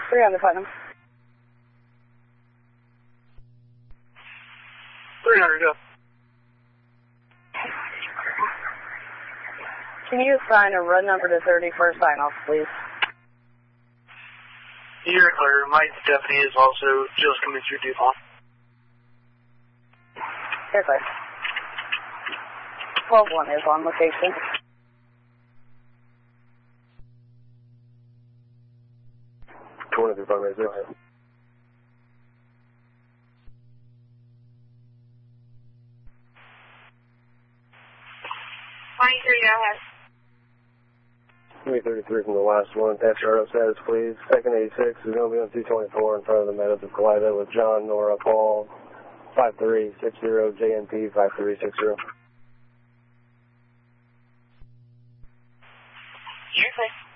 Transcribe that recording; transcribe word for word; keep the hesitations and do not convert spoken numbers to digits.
three hundred Putnam. three hundred, go. Can you assign a run number to thirty for a sign-off, please? You're clear. My deputy is also just coming through DuPont. You're clear. twelve one is on location. twenty-three five eight zero. twenty-three, go ahead. three thirty-three from the last one. Pass your status, please. Second eighty-six is going to be on two twenty-four in front of the Meadows of Kalida with John, Nora, Paul, five three six zero, J N P five three six zero. You're clear.